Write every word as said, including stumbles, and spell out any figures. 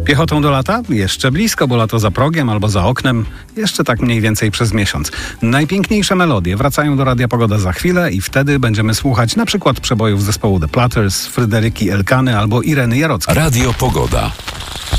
Piechotą do lata? Jeszcze blisko, bo lato za progiem albo za oknem. Jeszcze tak mniej więcej przez miesiąc. Najpiękniejsze melodie wracają do Radia Pogoda za chwilę i wtedy będziemy słuchać na przykład przebojów zespołu The Platters, Fryderyki Elkany albo Ireny Jarockiej. Radio Pogoda.